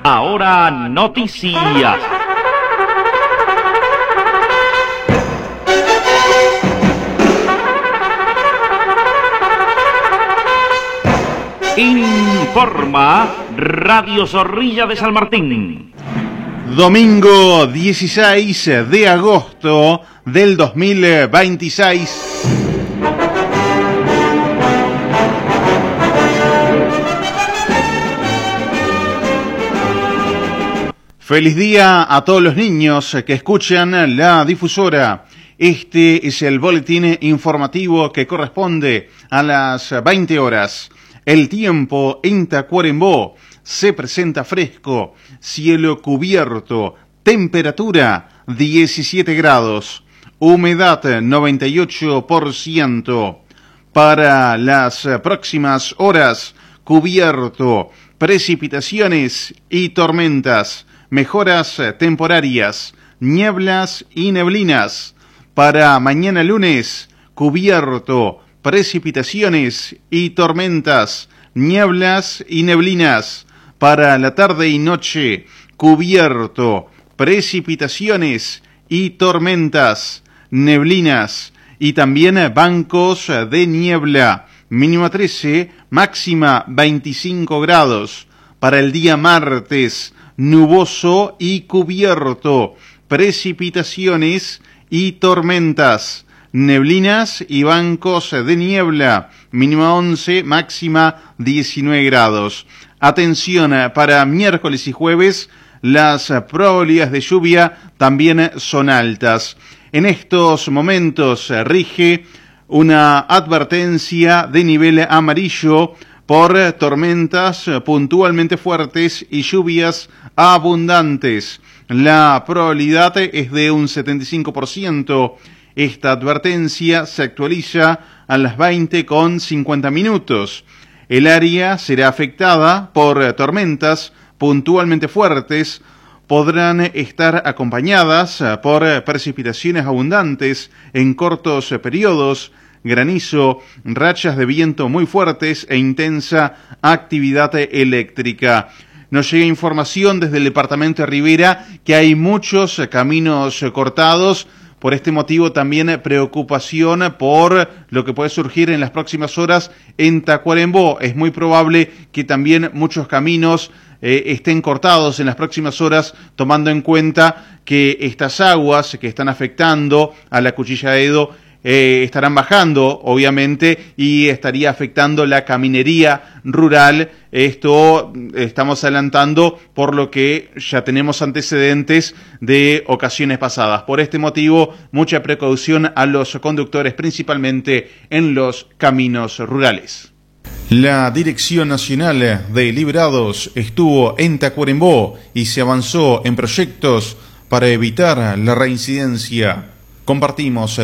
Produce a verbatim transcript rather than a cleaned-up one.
Ahora noticias. Informa Radio Zorrilla de San Martín. Domingo dieciséis de agosto del dos mil veintiséis. Feliz día a todos los niños que escuchan la difusora. Este es el boletín informativo que corresponde a las veinte horas. El tiempo en Tacuarembó se presenta fresco, cielo cubierto, temperatura diecisiete grados, humedad noventa y ocho por ciento. Para las próximas horas, cubierto, precipitaciones y tormentas, mejoras temporarias, nieblas y neblinas. Para mañana lunes, cubierto, precipitaciones y tormentas, nieblas y neblinas. Para la tarde y noche, cubierto, precipitaciones y tormentas, neblinas y también bancos de niebla. Mínima trece, máxima veinticinco grados. Para el día martes, nuboso y cubierto, precipitaciones y tormentas, neblinas y bancos de niebla, mínima once, máxima diecinueve grados. Atención, para miércoles y jueves, las probabilidades de lluvia también son altas. En estos momentos rige una advertencia de nivel amarillo por tormentas puntualmente fuertes y lluvias abundantes. La probabilidad es de un setenta y cinco por ciento. Esta advertencia se actualiza a las veinte con cincuenta minutos. El área será afectada por tormentas puntualmente fuertes. Podrán estar acompañadas por precipitaciones abundantes en cortos periodos, granizo, rachas de viento muy fuertes e intensa actividad eléctrica. Nos llega información desde el departamento de Rivera que hay muchos caminos cortados. Por este motivo también preocupación por lo que puede surgir en las próximas horas en Tacuarembó. Es muy probable que también muchos caminos eh, estén cortados en las próximas horas, tomando en cuenta que estas aguas que están afectando a la Cuchilla de Edo Eh, estarán bajando, obviamente, y estaría afectando la caminería rural. Esto estamos adelantando por lo que ya tenemos antecedentes de ocasiones pasadas. Por este motivo, mucha precaución a los conductores, principalmente en los caminos rurales. La Dirección Nacional de Liberados estuvo en Tacuarembó y se avanzó en proyectos para evitar la reincidencia. Compartimos